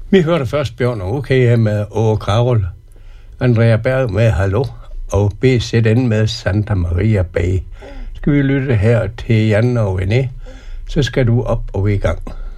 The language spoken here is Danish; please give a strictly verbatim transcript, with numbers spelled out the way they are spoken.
Vi hørte først Bjørn og OK her med Åge Karol, Andrea Berg med Hallo, og B Z N med Santa Maria Bay. Skal vi lytte her til Jan og René, så skal du op og i gang.